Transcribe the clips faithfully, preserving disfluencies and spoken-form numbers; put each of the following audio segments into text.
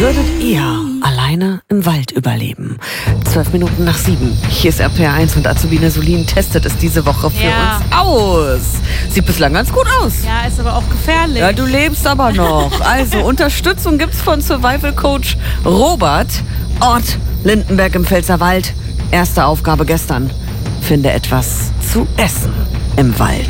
Würdet ihr alleine im Wald überleben? Zwölf Minuten nach sieben. Hier ist R P R eins und Azubine Solin testet es diese Woche für Ja. uns aus. Sieht bislang ganz gut aus. Ja, ist aber auch gefährlich. Ja, du lebst aber noch. Also, Unterstützung gibt's von Survival Coach Robert. Ort Lindenberg im Pfälzerwald. Erste Aufgabe gestern. Finde etwas zu essen im Wald.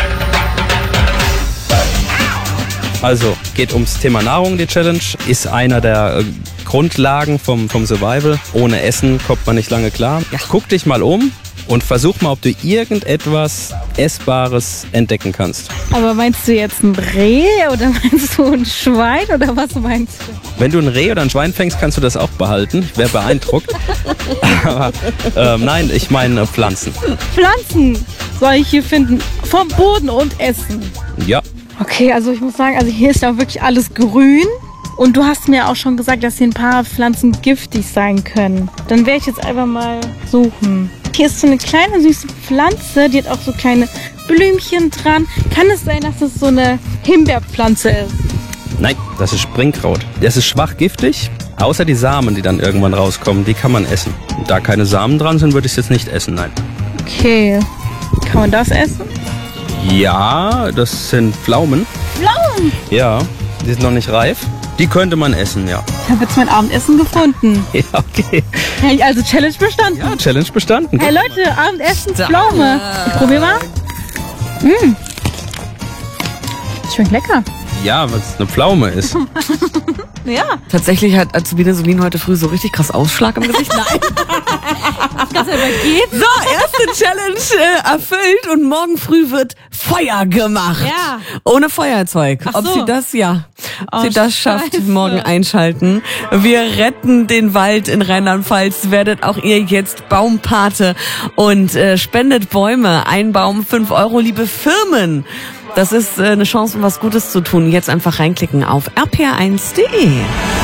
Also, geht ums Thema Nahrung, die Challenge. Ist einer der äh, Grundlagen vom, vom Survival. Ohne Essen kommt man nicht lange klar. Ja. Guck dich mal um und versuch mal, ob du irgendetwas Essbares entdecken kannst. Aber meinst du jetzt ein Reh oder meinst du ein Schwein oder was meinst du? Wenn du ein Reh oder ein Schwein fängst, kannst du das auch behalten. Ich wäre beeindruckt. Aber ähm, nein, ich meine äh, Pflanzen. Pflanzen soll ich hier finden. Vom Boden und essen. Ja. Okay, also ich muss sagen, also hier ist ja wirklich alles grün. Und du hast mir auch schon gesagt, dass hier ein paar Pflanzen giftig sein können. Dann werde ich jetzt einfach mal suchen. Hier ist so eine kleine süße Pflanze, die hat auch so kleine Blümchen dran. Kann es sein, dass es so eine Himbeerpflanze ist? Nein, das ist Springkraut. Das ist schwach giftig, außer die Samen, die dann irgendwann rauskommen, die kann man essen. Und da keine Samen dran sind, würde ich es jetzt nicht essen, nein. Okay, kann man das essen? Ja, das sind Pflaumen. Pflaumen! Ja, die sind noch nicht reif. Die könnte man essen, ja. Ich habe jetzt mein Abendessen gefunden. Ja, okay. Hey, also Challenge bestanden. Ja, Challenge bestanden. Hey Leute, Abendessen, Pflaume. Ich probier mal. Mm. Schmeckt lecker. Ja, weil es eine Pflaume ist. Ja. Tatsächlich hat Azubine Solin heute früh so richtig krass Ausschlag im Gesicht. Nein. Kannst du übergeben? So, erste Challenge äh, erfüllt und morgen früh wird Feuer gemacht. Ja. Ohne Feuerzeug. Ach Ob so. sie das, ja. Ob Oh, sie das schafft, Scheiße. morgen einschalten. Wir retten den Wald in Rheinland-Pfalz. Werdet auch ihr jetzt Baumpate und äh, spendet Bäume. Ein Baum, fünf Euro, liebe Firmen. Das ist äh, eine Chance, um was Gutes zu tun. Jetzt einfach reinklicken auf r p r eins punkt d e.